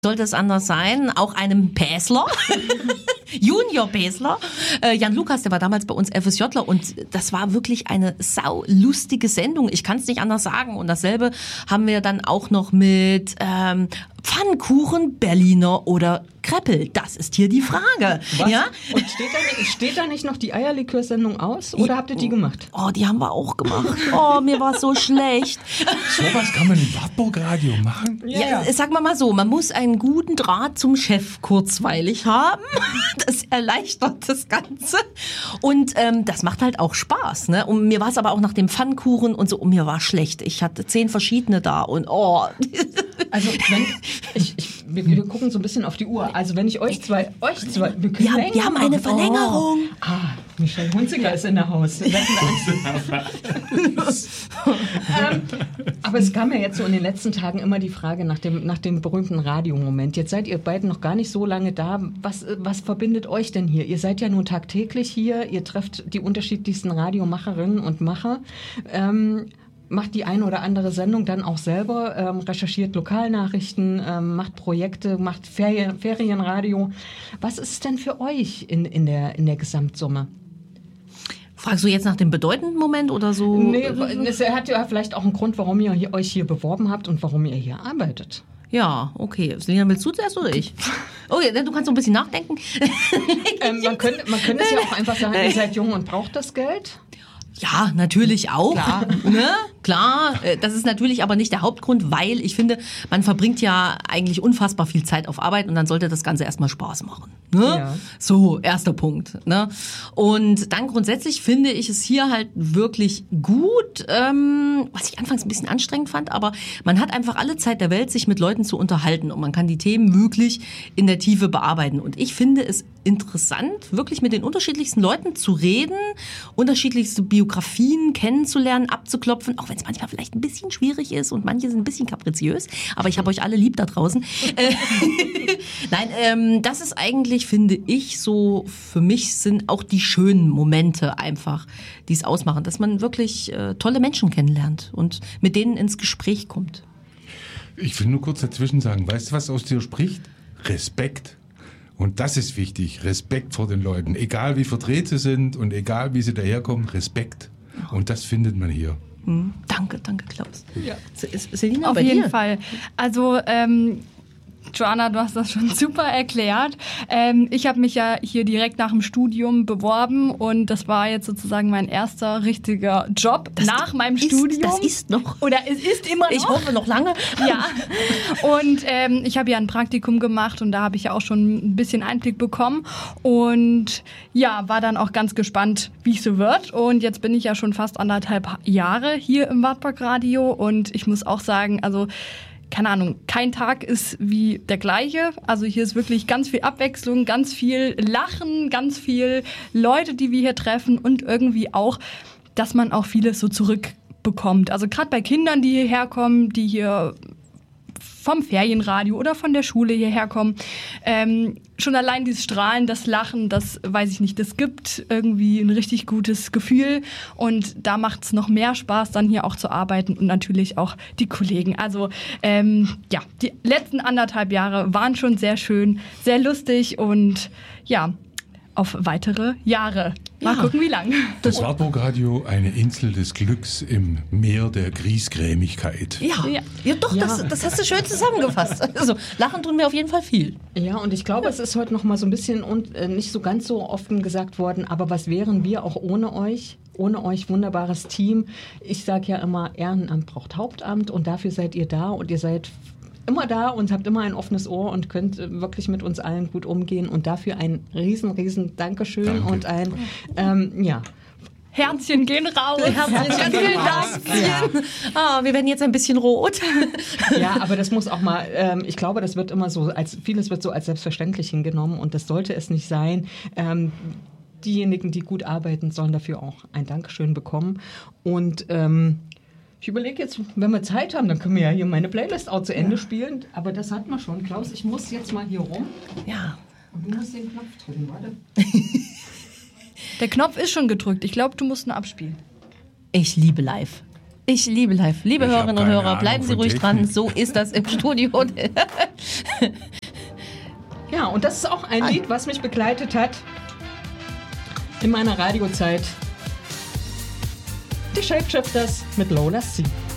Sollte es anders sein, auch einem Päsler, Junior Päsler, Jan Lukas, der war damals bei uns FSJler und das war wirklich eine saulustige Sendung, ich kann es nicht anders sagen und dasselbe haben wir dann auch noch mit Pfannkuchen, Berliner oder Kreppel, das ist hier die Frage. Was? Ja? Und steht da nicht noch die Eierlikör-Sendung aus oder habt ihr die gemacht? Oh, die haben wir auch gemacht. Oh, mir war so schlecht. Sowas kann man im Wartburg-Radio machen? Ja, sagen wir mal so, man muss einen guten Draht zum Chef kurzweilig haben. Das erleichtert das Ganze. Und das macht halt auch Spaß. Ne? Und mir war es aber auch nach dem Pfannkuchen und so, und mir war schlecht. Ich hatte 10 verschiedene da und oh. Also wir gucken so ein bisschen auf die Uhr. Also wenn ich euch zwei, wir haben eine Verlängerung. Michelle Hunziker ist in der Haus. Aber es kam ja jetzt so in den letzten Tagen immer die Frage nach dem berühmten Radiomoment. Jetzt seid ihr beiden noch gar nicht so lange da. Was verbindet euch denn hier? Ihr seid ja nun tagtäglich hier. Ihr trefft die unterschiedlichsten Radiomacherinnen und Macher. Macht die eine oder andere Sendung dann auch selber, recherchiert Lokalnachrichten, macht Projekte, macht Ferienradio. Was ist es denn für euch in der Gesamtsumme? Fragst du jetzt nach dem bedeutenden Moment oder so? Nee, es hat ja vielleicht auch einen Grund, warum ihr euch hier beworben habt und warum ihr hier arbeitet. Ja, okay. Selina, willst du zuerst oder ich? Okay, du kannst so ein bisschen nachdenken. Man könnte es ja auch einfach sagen, ihr seid jung und braucht das Geld. Ja, natürlich auch. Klar. Ne? Klar, das ist natürlich aber nicht der Hauptgrund, weil ich finde, man verbringt ja eigentlich unfassbar viel Zeit auf Arbeit und dann sollte das Ganze erstmal Spaß machen. Ne? Ja. So, erster Punkt. Ne? Und dann grundsätzlich finde ich es hier halt wirklich gut, was ich anfangs ein bisschen anstrengend fand, aber man hat einfach alle Zeit der Welt, sich mit Leuten zu unterhalten und man kann die Themen wirklich in der Tiefe bearbeiten. Und ich finde es interessant, wirklich mit den unterschiedlichsten Leuten zu reden, unterschiedlichste Biografien kennenzulernen, abzuklopfen, auch wenn es manchmal vielleicht ein bisschen schwierig ist und manche sind ein bisschen kapriziös, aber ich habe euch alle lieb da draußen. Nein, das ist eigentlich, finde ich, so, für mich sind auch die schönen Momente einfach, die es ausmachen, dass man wirklich tolle Menschen kennenlernt und mit denen ins Gespräch kommt. Ich will nur kurz dazwischen sagen, weißt du, was aus dir spricht? Respekt. Und das ist wichtig, Respekt vor den Leuten. Egal wie verdreht sie sind und egal wie sie daherkommen, Respekt. Und das findet man hier. Danke, Klaus. Ja. Selina, Auf bei jeden dir? Fall. Also Joanna, du hast das schon super erklärt. Ich habe mich ja hier direkt nach dem Studium beworben und das war jetzt sozusagen mein erster richtiger Job nach meinem Studium. Das ist noch. Oder es ist immer noch. Ich hoffe noch lange. Ja, und ich habe ja ein Praktikum gemacht und da habe ich ja auch schon ein bisschen Einblick bekommen und ja, war dann auch ganz gespannt, wie es so wird. Und jetzt bin ich ja schon fast 1,5 Jahre hier im Wartburg-Radio und ich muss auch sagen, also keine Ahnung, kein Tag ist wie der gleiche. Also hier ist wirklich ganz viel Abwechslung, ganz viel Lachen, ganz viel Leute, die wir hier treffen und irgendwie auch, dass man auch vieles so zurückbekommt. Also gerade bei Kindern, die hierher kommen, die hier vom Ferienradio oder von der Schule hierher kommen, schon allein dieses Strahlen, das Lachen, das weiß ich nicht, das gibt irgendwie ein richtig gutes Gefühl und da macht es noch mehr Spaß, dann hier auch zu arbeiten und natürlich auch die Kollegen. Also ja, die letzten 1,5 Jahre waren schon sehr schön, sehr lustig und ja, auf weitere Jahre. Mal gucken, wie lang. Das Wartburg-Radio, eine Insel des Glücks im Meer der Griesgrämigkeit. Ja, doch, das hast du schön zusammengefasst. Also, lachen tun wir auf jeden Fall viel. Ja, und ich glaube, es ist heute noch mal so ein bisschen und nicht so ganz so offen gesagt worden, aber was wären wir auch ohne euch? Ohne euch wunderbares Team. Ich sage ja immer, Ehrenamt braucht Hauptamt und dafür seid ihr da und ihr seid immer da und habt immer ein offenes Ohr und könnt wirklich mit uns allen gut umgehen und dafür ein riesen Dankeschön. Danke. Und ein, ja. Herzchen gehen raus. Herzlichen Dank. Wir werden jetzt ein bisschen rot. Ja, aber das muss auch mal, ich glaube, das wird immer so, vieles wird so als selbstverständlich hingenommen und das sollte es nicht sein. Diejenigen, die gut arbeiten, sollen dafür auch ein Dankeschön bekommen. Und ich überlege jetzt, wenn wir Zeit haben, dann können wir ja hier meine Playlist auch zu Ende spielen. Aber das hatten wir schon. Klaus, ich muss jetzt mal hier rum. Ja. Und du musst den Knopf drücken, warte. Der Knopf ist schon gedrückt. Ich glaube, du musst nur abspielen. Ich liebe live. Ich liebe live. Liebe Ich hab Hörerinnen und keine Hörer, Ahnung bleiben Sie von ruhig Technik. dran. So ist das im Studio. Ja, und das ist auch ein Lied, was mich begleitet hat in meiner Radiozeit. Die Shapeshifters mit Lola C.